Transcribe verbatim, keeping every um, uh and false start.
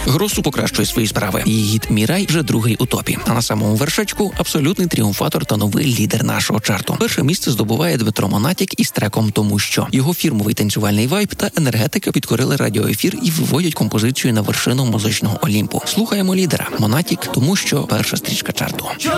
Гросу покращує свої справи. Її гіт «Мірай» вже другий у топі. А на самому вершечку абсолютний тріумфатор та новий лідер нашого чарту. Перше місце здобуває Дмитро Монатік із треком «Тому що». Його фірмовий танцювальний вайб та енергетика підкорили радіоефір і виводять композицію на вершину музичного Олімпу. Слухаємо лідера. Монатік, «Тому що» перша стрічка чарту.